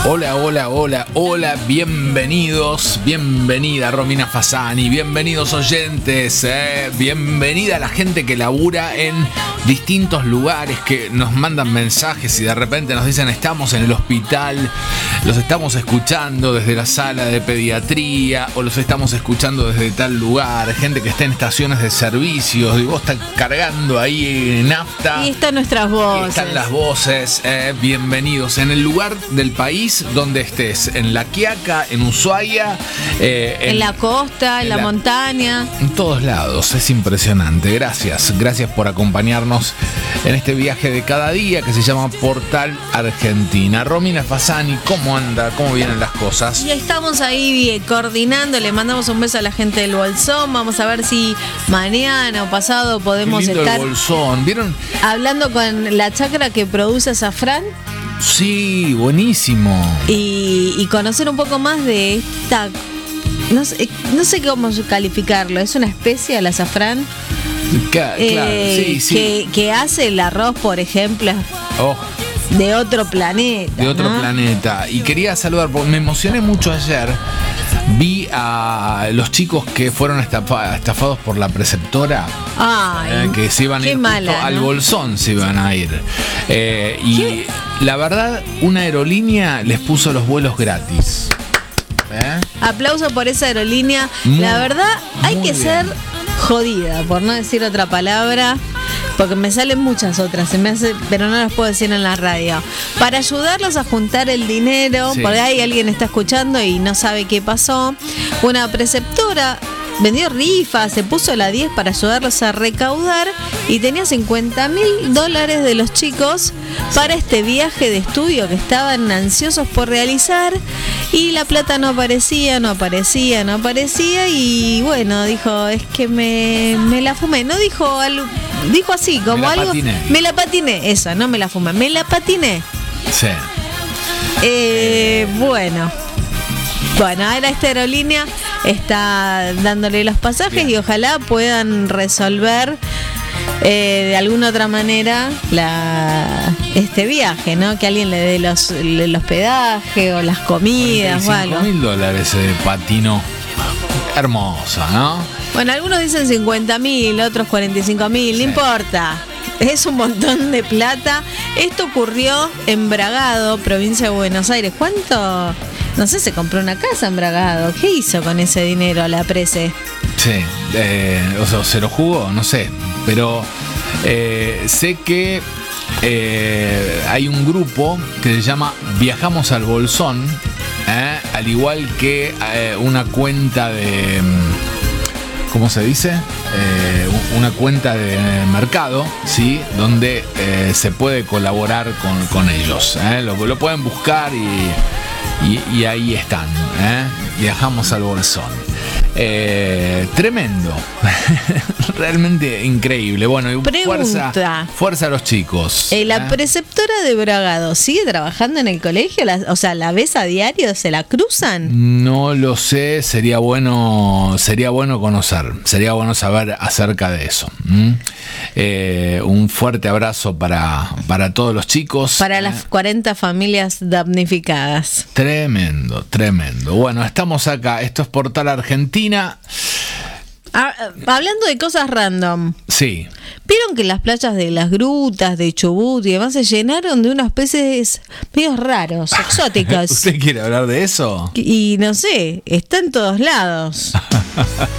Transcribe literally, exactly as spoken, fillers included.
Hola, hola, hola, hola, bienvenidos, bienvenida Romina Fasani, bienvenidos oyentes, eh, bienvenida a la gente que labura en distintos lugares, que nos mandan mensajes y de repente nos dicen estamos en el hospital, los estamos escuchando desde la sala de pediatría o los estamos escuchando desde tal lugar, gente que está en estaciones de servicios y vos estás cargando ahí nafta. Y están nuestras voces. Están las voces, eh, bienvenidos en el lugar del país donde estés, en La Quiaca, en Ushuaia, eh, en, en la costa, en, en la, la montaña, en todos lados. Es impresionante. Gracias, gracias por acompañarnos en este viaje de cada día que se llama Portal Argentina. Romina Fasani, ¿cómo anda? ¿Cómo vienen las cosas? Y estamos ahí coordinando, le mandamos un beso a la gente del Bolsón. Vamos a ver si mañana o pasado podemos Qué lindo estar el Bolsón. ¿Vieron? Hablando con la chacra que produce azafrán. Sí, buenísimo. Y, y conocer un poco más de esta, no sé, no sé cómo calificarlo, es una especie, el azafrán, Claro, eh, sí, sí. Que, que hace el arroz, por ejemplo, oh, de otro planeta. de otro ¿no? planeta. Y quería saludar, porque me emocioné mucho ayer. Vi a los chicos que fueron estafa, estafados por la preceptora. Ay, eh, que se iban a qué ir mala, justo ¿no? al Bolsón, se iban a ir. Eh, y ¿Qué? la verdad, una aerolínea les puso los vuelos gratis. ¿Eh? Aplauso por esa aerolínea. Muy, la verdad, hay que bien. ser jodida, por no decir otra palabra, porque me salen muchas otras, se me hace, pero no las puedo decir en la radio. Para ayudarlos a juntar el dinero, Sí. porque ahí alguien está escuchando y no sabe qué pasó, una preceptora vendió rifas, se puso la diez para ayudarlos a recaudar y tenía cincuenta mil dólares de los chicos para este viaje de estudio que estaban ansiosos por realizar y la plata no aparecía, no aparecía, no aparecía y bueno, dijo, es que me, me la fumé, no dijo algo, dijo así, como Me la algo, patiné. me la patiné, eso, no me la fumé, me la patiné. Sí. Eh, bueno, bueno, ahora esta aerolínea está dándole los pasajes Bien. y ojalá puedan resolver eh, de alguna otra manera la este viaje, ¿no? Que alguien le dé los, el hospedaje o las comidas o algo. mil dólares de patino. Hermosa, ¿no? Bueno, algunos dicen cincuenta mil, otros cuarenta y cinco mil, Sí. no importa. Es un montón de plata. Esto ocurrió en Bragado, provincia de Buenos Aires. ¿Cuánto? No sé, se compró una casa en Bragado. ¿Qué hizo con ese dinero la Prece? Sí, eh, o sea, se lo jugó, no sé, pero eh, sé que eh, hay un grupo que se llama Viajamos al Bolsón, eh, al igual que eh, una cuenta de, ¿cómo se dice? Eh, una cuenta de mercado, ¿sí? Donde eh, se puede colaborar con, con ellos, eh, lo, lo pueden buscar y, y, y ahí están, eh, Viajamos al Bolsón. Eh, tremendo. Realmente increíble. Bueno, y fuerza, Pregunta. fuerza a los chicos. Eh, la ¿eh? preceptora de Bragado, ¿sigue trabajando en el colegio? La- o sea, ¿la ves a diario? ¿Se la cruzan? No lo sé, sería bueno, sería bueno conocer, sería bueno saber acerca de eso. ¿Mm? Eh, un fuerte abrazo para, para todos los chicos. Para las cuarenta familias damnificadas. Tremendo, tremendo. Bueno, estamos acá, esto es Portal Argentina. Ah, hablando de cosas random, Sí. ¿vieron que las playas de las grutas, de Chubut y demás se llenaron de unos peces medio raros, exóticos? ¿Usted quiere hablar de eso? Y no sé, está en todos lados.